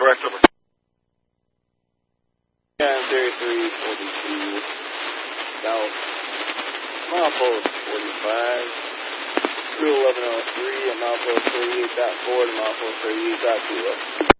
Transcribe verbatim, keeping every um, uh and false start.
correct, over. Yeah, thirty-three forty-two, south, milepost forty-five, crew eleven oh three, at milepost thirty-eight point four to milepost thirty-eight point two.